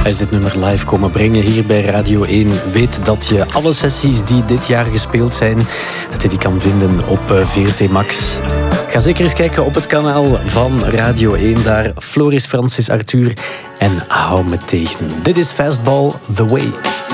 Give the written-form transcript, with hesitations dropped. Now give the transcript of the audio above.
is dit nummer live komen brengen hier bij Radio 1. Weet dat je alle sessies die dit jaar gespeeld zijn, dat je die kan vinden op VRT Max. Ga zeker eens kijken op het kanaal van Radio 1. Daar Floris, Francis, Arthur en Hou me tegen. Dit is Fastball The Way.